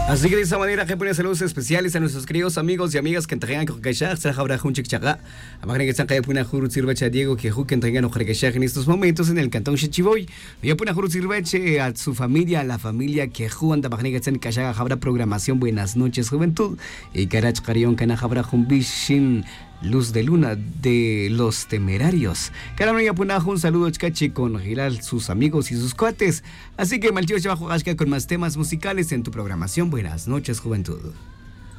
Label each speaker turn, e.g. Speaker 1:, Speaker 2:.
Speaker 1: Así que de esa manera que pone saludos especiales a nuestros queridos amigos y amigas que entregan con Kashak, se habrá un chichaga. A que están que pone Juru Sirveche a Diego que entregan con Kashak en estos momentos en el cantón Chichiboy. Y a pone Juru Sirveche a su familia, a la familia que anda para que están Kashak habrá programación Buenas noches Juventud y Karach Carión Kana habrá un bishin Luz de Luna de Los Temerarios. Caramba, Punajo, un saludo Chcachi con Giral, sus amigos y sus cuates. Así que Maltío Chabajo Ashka con más temas musicales en tu programación Buenas noches Juventud.